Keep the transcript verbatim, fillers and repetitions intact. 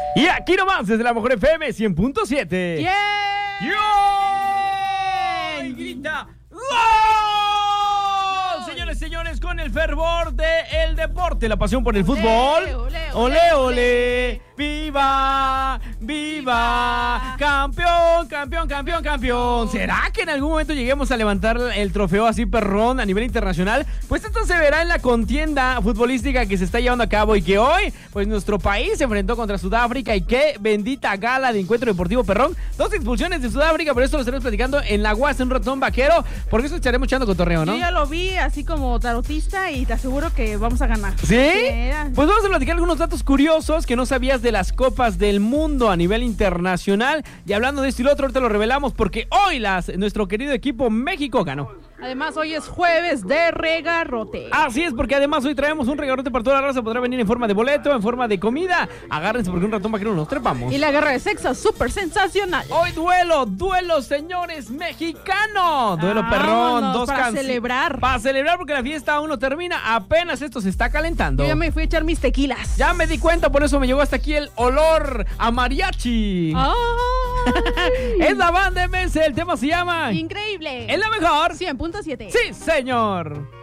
Y aquí nomás, desde la Mejor F M cien punto siete. ¡Yeah! ¡Yo! Y grita ¡gol! Señores, señores, con el fervor del deporte, la pasión por el Olé, fútbol. olé, ¡Ole, olé, ole! ¡Viva! ¡Viva! ¡Campeón, campeón, campeón, campeón! ¿Será que en algún momento lleguemos a levantar el trofeo así perrón a nivel internacional? Pues esto se verá en la contienda futbolística que se está llevando a cabo y que hoy, pues nuestro país se enfrentó contra Sudáfrica y qué bendita gala de encuentro deportivo perrón. Dos expulsiones de Sudáfrica, pero esto lo estaremos platicando en la U A S, en un ratón vaquero, porque eso estaremos echando cotorreo, ¿no? Yo ya lo vi así como tarotista y te aseguro que vamos a ganar. ¿Sí? Yeah. Pues vamos a platicar algunos datos curiosos que no sabías de las copas del mundo a nivel internacional. Y hablando de esto y lo otro, ahorita lo revelamos porque hoy las, nuestro querido equipo México ganó. Además, hoy es jueves de regarrote. Así es, porque además hoy traemos un regarrote para toda la raza. Podrá venir en forma de boleto, en forma de comida. Agárrense porque un ratón vaquero nos trepamos. Y la guerra de sexo, súper sensacional. Hoy duelo, duelo, señores, mexicano. Duelo Ah, perrón, vámonos, dos para canci- celebrar. Para celebrar porque la fiesta aún no termina. Apenas esto se está calentando. Yo ya me fui a echar mis tequilas. Ya me di cuenta, por eso me llegó hasta aquí el olor a mariachi. ¡Ay! Es la banda M S, el tema se llama Increíble. Es la mejor. cien punto siete. Sí, señor.